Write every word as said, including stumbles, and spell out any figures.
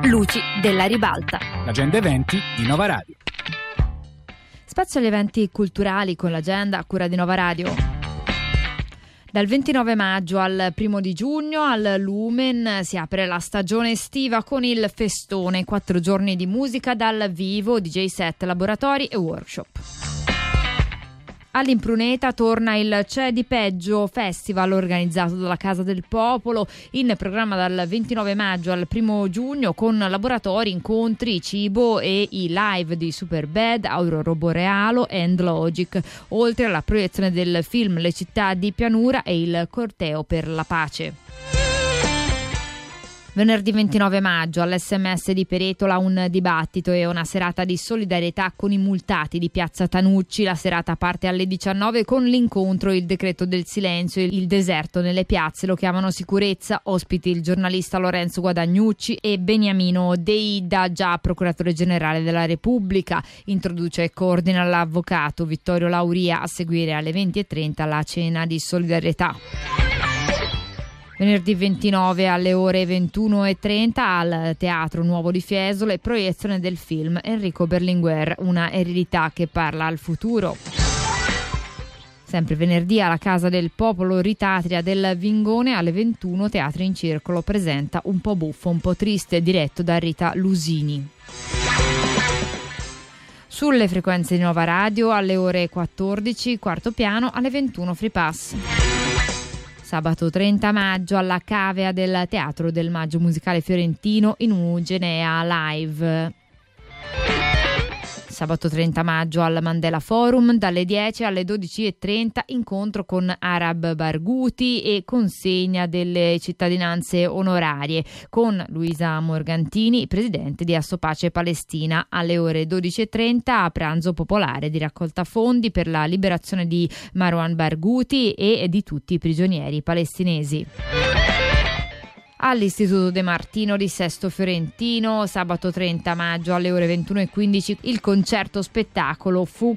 Luci della ribalta. L'agenda eventi di Nova Radio. Spazio agli eventi culturali con l'agenda a cura di Nova Radio. Dal ventinove maggio al primo di giugno al Lumen si apre la stagione estiva con il festone, quattro giorni di musica dal vivo, D J set, laboratori e workshop. All'Impruneta torna il C'è di Peggio Festival organizzato dalla Casa del Popolo, in programma dal ventinove maggio al primo giugno con laboratori, incontri, cibo e i live di Superbad, Aurora Borealo e End Logic, oltre alla proiezione del film Le città di pianura e il corteo per la pace. Venerdì ventinove maggio all'S M S di Peretola un dibattito e una serata di solidarietà con i multati di Piazza Tanucci. La serata parte alle diciannove con l'incontro Il decreto del silenzio, il deserto nelle piazze lo chiamano sicurezza. Ospiti il giornalista Lorenzo Guadagnucci e Beniamino Deida, già procuratore generale della Repubblica. Introduce e coordina l'avvocato Vittorio Lauria. A seguire alle venti e trenta la cena di solidarietà. Venerdì ventinove alle ore ventuno e trenta al Teatro Nuovo di Fiesole, proiezione del film Enrico Berlinguer, una eredità che parla al futuro. Sempre venerdì alla Casa del Popolo Ritatria del Vingone alle ventuno Teatro in Circolo presenta Un po' buffo, un po' triste, diretto da Rita Lusini. Sulle frequenze di Nova Radio alle ore quattordici, quarto piano, alle ventuno Free Pass. Sabato trenta maggio alla Cavea del Teatro del Maggio Musicale Fiorentino in Ugenea Live. Sabato trenta maggio al Mandela Forum dalle dieci alle dodici e trenta incontro con Arab Barghouti e consegna delle cittadinanze onorarie con Luisa Morgantini, presidente di Assopace Palestina. Alle ore dodici e trenta pranzo popolare di raccolta fondi per la liberazione di Marwan Barghouti e di tutti i prigionieri palestinesi. All'Istituto De Martino di Sesto Fiorentino, sabato trenta maggio alle ore ventuno e quindici, il concerto spettacolo Fu